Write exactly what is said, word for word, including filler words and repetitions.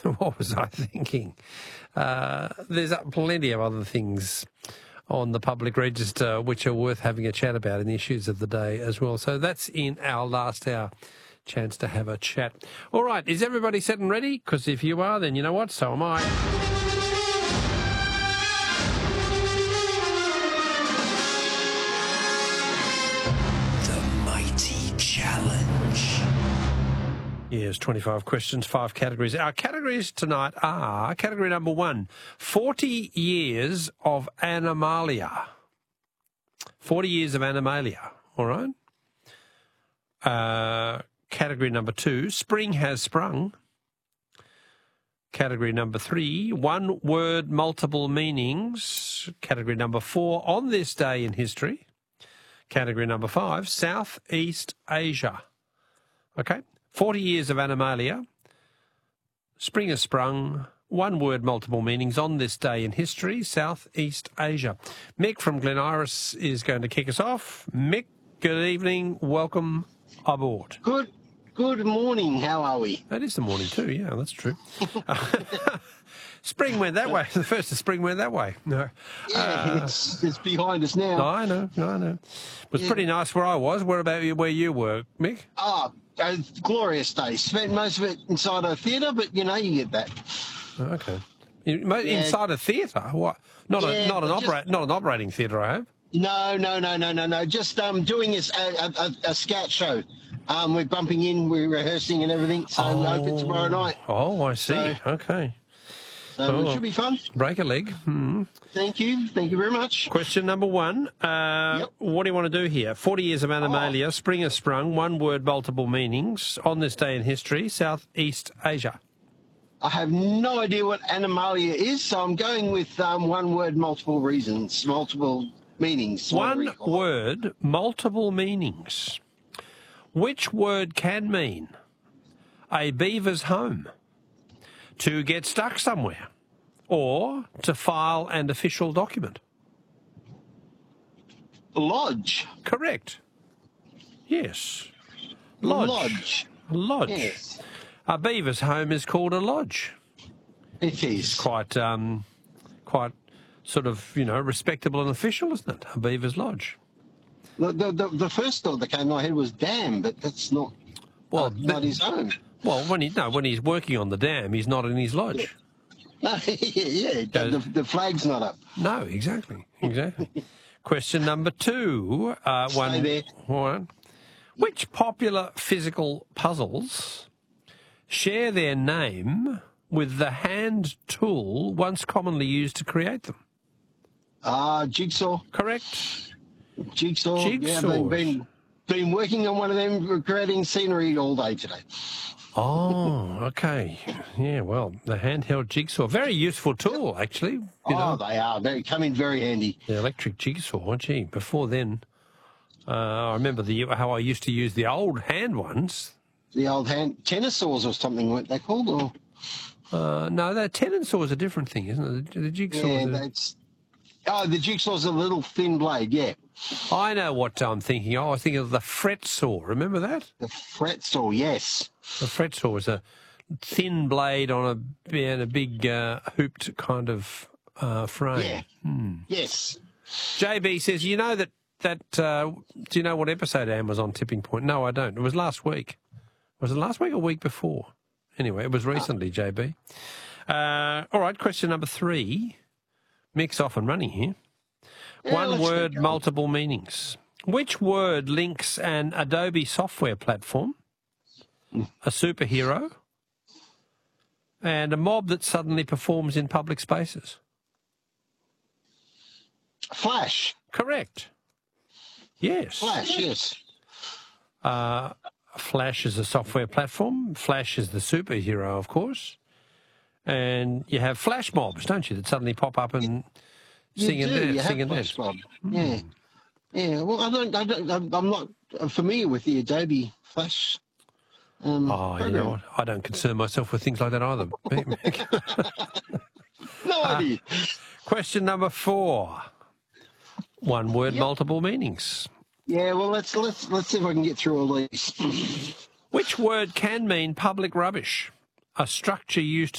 what was I thinking? Uh, there's uh, plenty of other things on the public register which are worth having a chat about in the issues of the day as well. So that's in our last hour. Chance to have a chat. All right, is everybody set and ready? Because if you are, then you know what? So am I. The Mighty Challenge. Yes, twenty-five questions, five categories. Our categories tonight are category number one, forty years of Animalia. forty years of Animalia, all right? Uh... Category number two, spring has sprung. Category number three, one word, multiple meanings. Category number four, on this day in history. Category number five, Southeast Asia. Okay, forty years of Animalia. Spring has sprung. One word, multiple meanings. On this day in history, Southeast Asia. Mick from Glen Iris is going to kick us off. Mick, good evening. Welcome aboard. Good. Good morning. How are we? That is the morning too, yeah, that's true. Spring went that way. The first of spring went that way. No. Yeah, uh, it's, it's behind us now. I know, I know. It was yeah. pretty nice where I was. What about you, where you were, Mick? Oh, a glorious day. Spent most of it inside a theatre, but, you know, you get that. Okay. Inside yeah. a theatre? What? Not, yeah, a, not, an just, opera, not an operating theatre, I hope? No, no, no, no, no, no. Just um, doing a, a, a, a scout show. Um, we're bumping in, we're rehearsing and everything, so oh, open tomorrow night. Oh, I see. So, okay. So oh, it should be fun. Break a leg. Hmm. Thank you. Thank you very much. Question number one. Uh, yep. What do you want to do here? forty years of Animalia, oh. Spring has sprung, one word, multiple meanings. On this day in history, Southeast Asia. I have no idea what Animalia is, so I'm going with um, one word, multiple reasons, multiple meanings. One word, multiple meanings. Which word can mean a beaver's home, to get stuck somewhere, or to file an official document? Lodge. Correct. Yes. Lodge. Lodge. Lodge. Yes. A beaver's home is called a lodge. It is. It's quite, um, quite sort of, you know, respectable and official, isn't it? A beaver's lodge. The, the, the first thought that came to my head was dam, but that's not, well, uh, not his own. Well, when he no, when he's working on the dam, he's not in his lodge. No, yeah, yeah the, the flag's not up. No, exactly, exactly. Question number two. Uh, Stay one, there. one. Which popular physical puzzles share their name with the hand tool once commonly used to create them? Ah, uh, jigsaw. Correct. Jigsaw. Jigsaws. Yeah, been, been been working on one of them, creating scenery all day today. Oh, okay. Yeah, well, the handheld jigsaw, very useful tool, actually. You oh, know. they are. They come in very handy. The electric jigsaw, gee. Before then, uh, I remember the how I used to use the old hand ones. The old hand tennis saws or something, weren't they called? Or uh, no, that tennis saw is a different thing, isn't it? The, the jigsaw. Yeah, is a... that's. Oh, the jigsaw's a little thin blade, yeah. I know what I'm thinking. Oh, I was thinking of the fret saw. Remember that? The fret saw, yes. The fret saw is a thin blade on a, yeah, a big uh, hooped kind of uh, frame. Yeah. Hmm. Yes. J B says, you know that, that uh, do you know what episode Anne was on Tipping Point? No, I don't. It was last week. Was it last week or week before? Anyway, it was recently, J B. Uh, all right, question number three. Mick's off and running here. Yeah, One word, multiple meanings. Which word links an Adobe software platform, a superhero, and a mob that suddenly performs in public spaces? Flash. Correct. Yes. Flash, yes. Uh, Flash is a software platform. Flash is the superhero, of course. And you have flash mobs, don't you, that suddenly pop up and you sing do. and dance. You sing have and flash dance. mob. Yeah. Yeah, well, I don't, I don't, I'm not familiar with the Adobe Flash. Um, oh, program. you know what? I don't concern myself with things like that either. No idea. Uh, question number four. One word, yep. multiple meanings. Yeah, well, let's let's let's see if I can get through all these. Which word can mean public rubbish? A structure used